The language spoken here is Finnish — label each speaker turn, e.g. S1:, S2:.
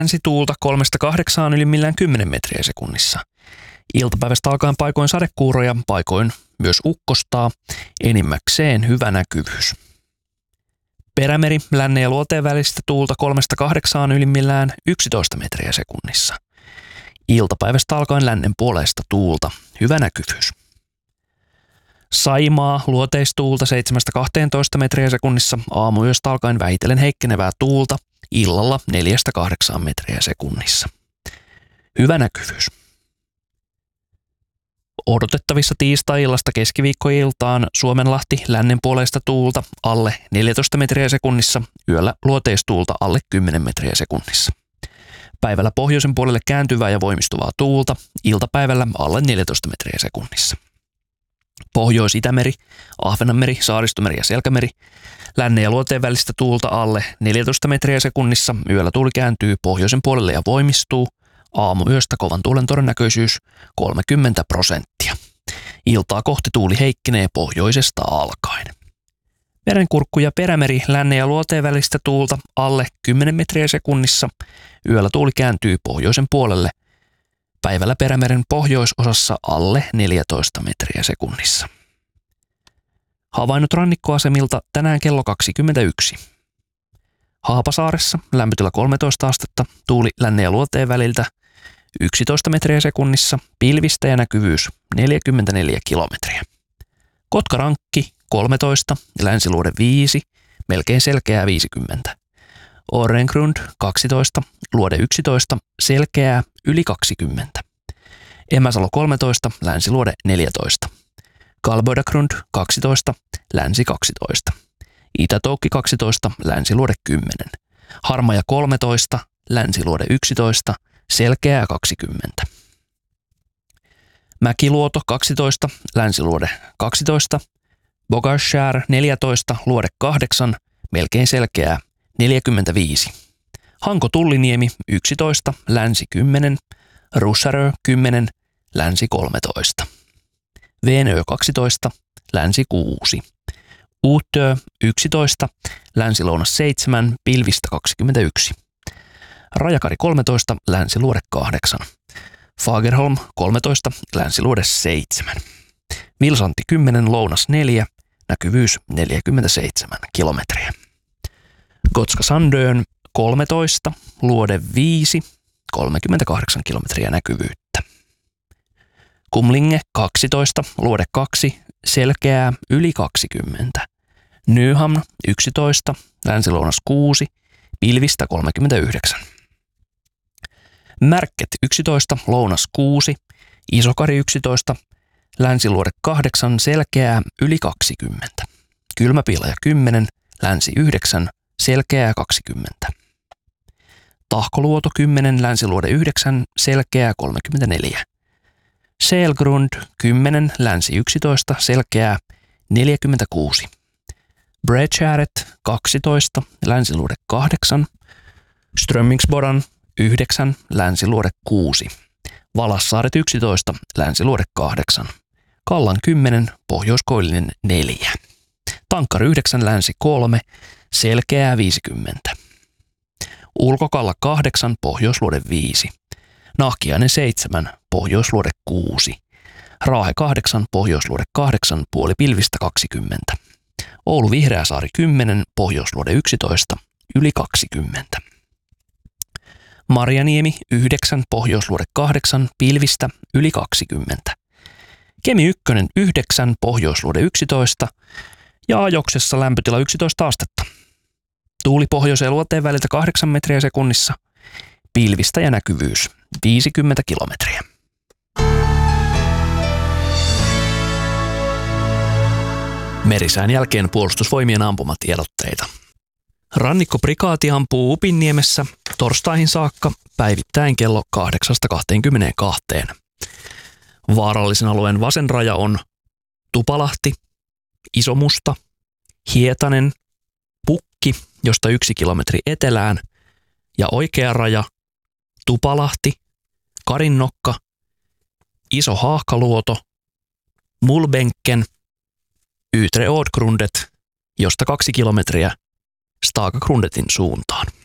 S1: Länsituulta 3-8 ylimmillään 10 metriä sekunnissa. Iltapäivästä alkaen paikoin sadekuuroja, paikoin myös ukkostaa, enimmäkseen hyvä näkyvyys. Perämeri lännen ja luoteen välistä tuulta 3-8 ylimmillään 11 metriä sekunnissa. Iltapäivästä alkaen lännen puoleista tuulta, hyvä näkyvyys. Saimaa luoteistuulta 7-12 metriä sekunnissa, aamuyöstä alkaen vähitellen heikkenevää tuulta, illalla 4-8 metriä sekunnissa. Hyvä näkyvyys. Odotettavissa tiistai-illasta keskiviikkoiltaan Suomenlahti lännen puoleista tuulta alle 14 metriä sekunnissa, yöllä luoteistuulta alle 10 metriä sekunnissa. Päivällä pohjoisen puolelle kääntyvää ja voimistuvaa tuulta, iltapäivällä alle 14 metriä sekunnissa. Pohjois-Itämeri, Ahvenanmeri, Saaristomeri ja Selkämeri, lännen ja luoteen välistä tuulta alle 14 metriä sekunnissa, yöllä tuuli kääntyy pohjoisen puolelle ja voimistuu, aamuyöstä kovan tuulen todennäköisyys 30%. Iltaa kohti tuuli heikkenee pohjoisesta alkaen. Merenkurkku ja Perämeri lännen ja luoteen välistä tuulta alle 10 metriä sekunnissa, yöllä tuuli kääntyy pohjoisen puolelle, päivällä Perämeren pohjoisosassa alle 14 metriä sekunnissa. Havainnot rannikkoasemilta tänään kello 21. Haapasaaressa lämpötila 13 astetta, tuuli lännen ja luoteen väliltä 11 metriä sekunnissa, pilvistä ja näkyvyys 44 kilometriä. Kotkarankki 13, länsiluode 5, melkein selkeää 50. Orrengrund 12, luode 11, selkeää yli 20. Emäsalo 13, länsiluode 14. Kalboidagrund 12, länsi 12. Itätoukki 12, länsiluode 10. Harmaja 13, länsiluode 11, selkeää 20. Mäkiluoto 12, länsiluode 12. Bogarskär 14, luode 8, melkein selkeää 45. Hanko Tulliniemi 11, länsi 10. Russarö 10, länsi 13. Venö 12, länsi 6. Uutö 11, länsi-lounas 7, pilvistä 21. Rajakari 13, länsiluode 8. Fagerholm 13, länsiluode 7. Vilsantti 10, lounas 4, näkyvyys 47 kilometriä. Gotska Sandön 13, luode 5, 38 kilometriä näkyvyyttä. Kumlinge 12, luode 2, selkeää yli 20. Nyhamn 11, länsilounas 6, pilvistä 39. Märket 11, lounas 6, Isokari 11, länsiluode 8, selkeää yli 20. Kylmäpiilaja 10, länsi 9, selkeää 20. Tahkoluoto 10, länsiluode 9, selkeää 34. Selgrund 10, länsi 11, selkeää 46. Bredgäret 12, länsiluode 8. Strömmingsbodan 9, länsiluode 6. Valassaaret 11, länsiluode 8. Kallan 10, pohjoiskoillinen 4. Tankkari 9, länsi 3, selkeää 50. Ulkokalla 8, pohjoisluode 5. Nahkiainen 7, pohjoisluode 6. Raahe 8, pohjoisluode 8, puoli pilvistä 20. Oulu Vihreäsaari 10, pohjoisluode 11, yli 20. Marjaniemi 9, pohjoisluode 8, pilvistä yli 20. Kemi 1, 9, pohjoisluode 11 ja Ajoksessa lämpötila 11 astetta. Tuuli pohjoisen ja luoteen väliltä 8 metriä sekunnissa, pilvistä ja näkyvyys 50 kilometriä. Merisään jälkeen Puolustusvoimien ampumatiedotteita. Rannikkoprikaati ampuu Upinniemessä torstaihin saakka päivittäin kello 8-22. Vaarallisen alueen vasen raja on Tupalahti, Isomusta, Hietanen, Pukki, josta 1 kilometri etelään, ja oikea raja Tupalahti, Karinnokka, Iso Haahkaluoto, Mulbenken, Ytre Ådgrundet, josta 2 kilometriä Stagagrundetin suuntaan.